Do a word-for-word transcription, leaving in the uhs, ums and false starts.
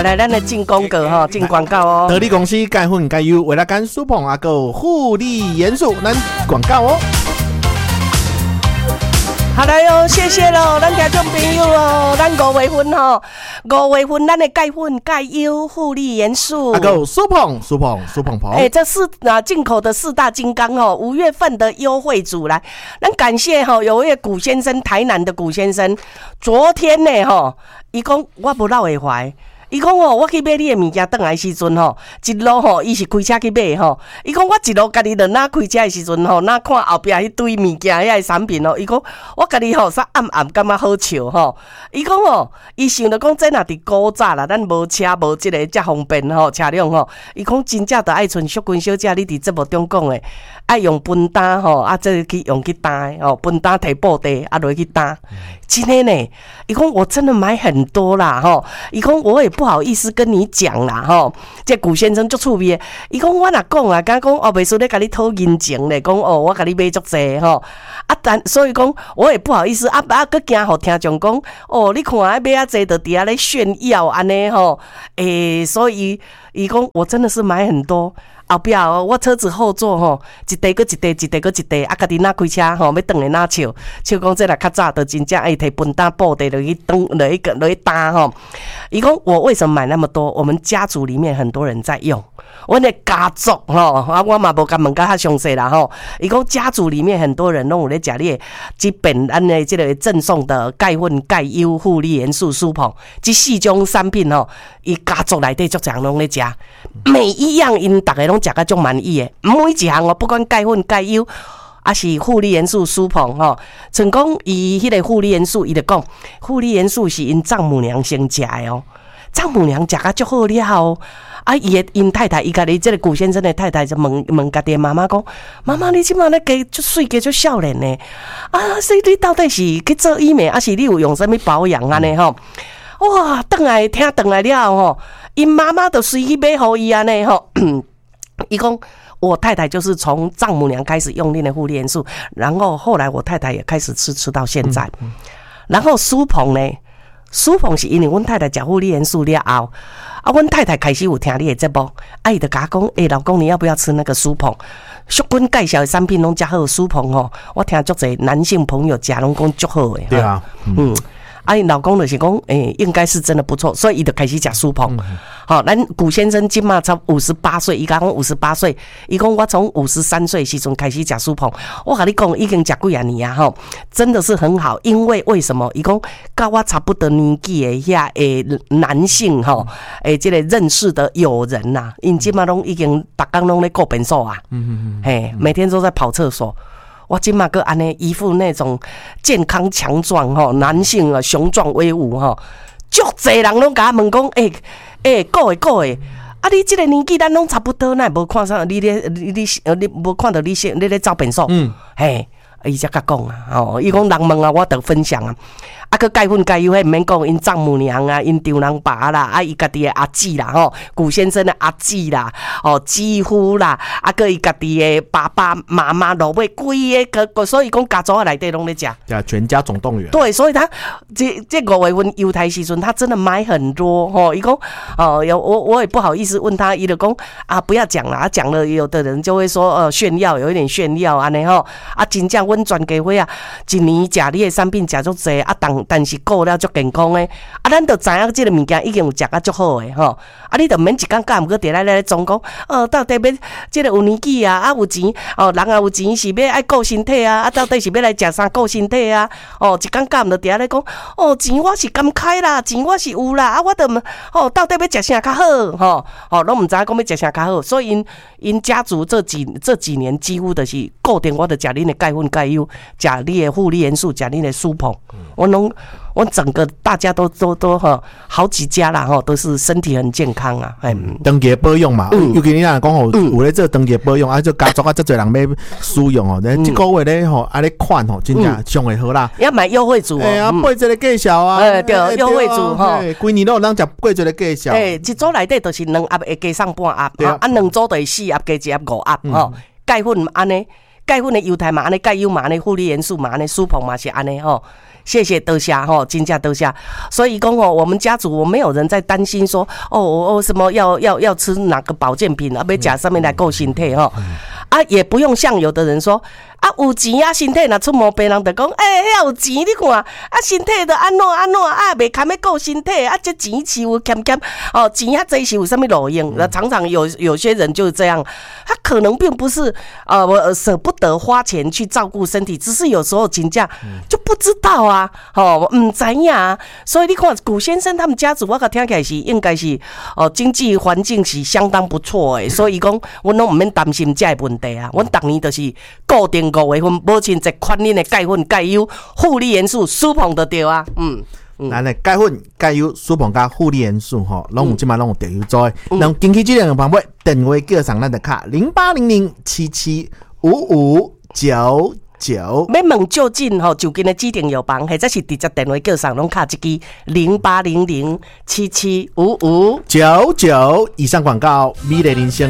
好来，咱来进广告哈，进广告哦。 得力公司钙粉钙优，为了干舒碰啊个护理元素，咱广告哦。 好来哟，谢谢喽，咱听众朋友哦，咱五月份吼，五月份咱的钙粉、钙优、护理元素， 啊个舒碰、舒碰、舒碰碰， 哎，这四啊进口的四大金刚哦，五月份的优惠组来，咱感谢哈，有位古先生，台南的古先生，昨天呢哈，伊讲我不老会怀。伊讲吼，我去买你的物件，转来时阵吼，一路吼，伊是开车去买吼。伊讲我一路家己就哪开车的时阵吼，哪看后壁迄堆物件遐个产品吼。伊讲我家己吼，煞暗暗感觉好笑吼。伊讲吼，伊想着讲，这若伫古早啦，咱无车无即个遮方便吼，车辆吼。伊讲真正着爱像淑君小姐你伫节目中讲的，爱用分担吼，啊，这去用去担哦，分担摕布袋啊落去担。今天呢，伊讲我真的买很多啦吼。伊讲我也不好意思跟你讲啦吼，这古先生足趣味的。伊讲我若讲啊，敢讲哦，袂输咧，甲你讨人情咧，讲哦，我甲你买足济吼。啊，但所以讲我也不好意思啊，啊，佮惊互听众讲哦，你看啊，买啊济，就伫遐咧炫耀安尼吼。诶，所以伊讲我真的是买很多。后壁哦，我车子后座吼，一地搁一地，一地搁一地，啊，家己哪开车吼，要转来哪笑，笑讲这若较早，就真正爱摕分担布袋落去转，落去落去担吼。伊讲我为什么买那么多？我们家族里面很多人在用，我的家族吼，啊，我嘛无甲问甲较详细啦吼。伊讲家族里面很多人拢有咧食你即本咱的这个赠送的钙粉、钙优、护理元素舒碰，这四种产品吼，伊家族内底足侪人拢咧食，每一样因大家拢食甲足满意的，每一项哦，不管钙粉、钙优。啊是护理元素舒碰吼，成功伊迄个护理元素，伊就讲护理元素是因丈母娘先食的哦，丈母娘食甲足好了哦。啊，伊的因太太，伊家己即个古先生的太太就问问家己的妈妈讲：妈妈，你即马咧加足水加足少年呢？啊，所以你到底是去做医美，还是你有用啥物保养安尼吼？哇，转来听转来了吼，因妈妈就随去买互伊安尼吼，伊讲。我太太就是从丈母娘开始用力的护理元素，然后后来我太太也开始吃，吃到现在。嗯嗯、然后舒碰呢，舒碰是因为阮太太吃护理元素了后，啊，阮太太开始有听你的节目，啊，伊就甲我讲，诶、欸，老公你要不要吃那个舒碰？淑君介绍的产品拢真好，舒碰吼，我听足侪男性朋友食拢讲足好诶。 对啊，嗯。嗯啊，老公就是讲，诶、欸，应该是真的不错，所以伊就开始食舒碰。好、嗯，咱古先生今嘛才五十八岁，伊讲五十八岁，伊讲我从五十三岁时阵开始食舒碰，我跟你讲，已经食几啊年啊，吼，真的是很好。因为为什么？伊讲跟我差不多年纪的遐诶男性吼，诶，这个认识的友人呐、啊，因今嘛拢已经逐工拢咧顾便所啊，嗯嗯嗯，嘿，每天都在跑厕所。我今嘛个安尼一副那种健康强壮吼，男性啊雄壮威武吼，足侪人拢甲我问讲，诶、欸、诶，欸、各位各位，啊你这个年纪咱拢差不多，那无看上你咧你你你无看到你先你咧走便所，嗯，嘿，伊才甲讲啊，吼，伊讲人问啊，我得分享啊。啊，佮钙粉钙优迄毋免讲，因丈母娘啊，因丈人爸啦，啊，伊家己的阿姊啦，吼，古先生的阿姊啦，哦，几乎啦，啊，佮伊家己的爸爸妈妈落尾规个个，所以讲家族内底拢咧食， 对，全家总动员。 对，所以他这这五月份犹太时阵，他真的买很多，吼，伊讲哦，有我我也不好意思问他，伊就讲啊，不要讲啦，讲了有的人就会说呃炫耀，有一点炫耀安尼吼，啊，真正阮全家伙啊，一年食你的产品食足济，啊，当但是顾了足健康的，啊，咱就知影即个物件已经有食啊足好的吼，啊，你就免一工甲毋过伫咧咧总讲，哦，到底要即个有年纪啊，啊有钱，哦，人也有钱是要爱顾身体啊，啊，到底是要来食啥顾身体啊，哦，一工甲毋就伫咧咧讲，哦，钱我是甘开啦，钱我是有啦，啊，我就哦，到底要食啥较好，吼，哦，拢毋知影讲要食啥较好，所以因因家族这几这几年几乎就是固定，我就食恁的钙粉钙优，食你的护理元素，食恁的舒碰，我拢。我整个大家都都都哈，好几家啦哈，都是身体很健康啊，哎， 长期保养嘛，嗯、尤其你若讲吼，有咧做长期保养，啊，做家族啊，遮侪人要使用哦，咧、嗯、这个月咧吼，啊咧款吼，真正上会好啦。 要买优惠组哦， 哎啊，八折的介绍啊， 哎对，优惠组哈， 规年都有人食八折的介绍。 哎，一组内底就是两盒会加上半盒，啊，两组就是四盒加一盒五盒吼，钙粉安尼，钙粉的犹太嘛安尼，钙优嘛安尼，护理元素嘛安尼，舒碰嘛是安尼吼。 谢谢多谢哈，金价多谢。所以讲哦，我们家族我没有人在担心说哦哦什么要要要吃哪个保健品啊，要吃上面来够身体哈。啊，也不用像有的人说啊，有钱啊，身体若出毛病，人就讲，哎、欸，遐有钱，你看啊，身体就安怎安怎啊，袂堪要顾身体啊，这钱是有欠欠哦，钱遐济是有啥物路用？那、嗯、常常有有些人就是这样，他可能并不是呃我舍不得花钱去照顾身体，只是有时候真正就不知道啊，哦，唔知影啊，所以你看古先生他们家族，我甲听起来是应该是哦、呃、经济环境是相当不错诶，所以讲阮拢唔免担心这个问题啊，阮逐年就是固定五月份保证一款恁的钙粉、钙优、护理元素、舒捧的对啊，嗯。 咱的钙粉、钙优、舒捧加护理元素吼，拢有即马拢有电邮做诶。咱经济质量的方面，电话叫上咱的卡零八零零七七五五九九。要问就近吼，就近的指定药房，或者是直接电话叫上，拢卡一支零八零零七七五五九九。以上广告，美丽人生。